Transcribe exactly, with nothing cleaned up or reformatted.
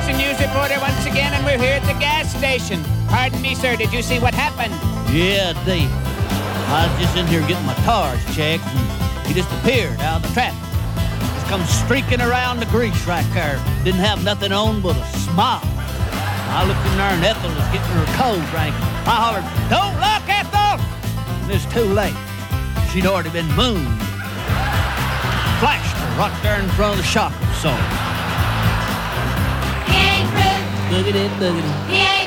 Jackson, news reporter once again, and we're here at the gas station. Pardon me, sir, did you see what happened? Yeah, I did. I was just in here getting my tires checked, and he just appeared out of the traffic. Just come streaking around the grease right there. Didn't have nothing on but a smile. I looked in there, and Ethel was getting her cold drink. I hollered, "Don't look, Ethel!" And it's too late. She'd already been mooned. Flashed her right there in front of the shop, so. He ain't rude. Boogity, boogity. He ain't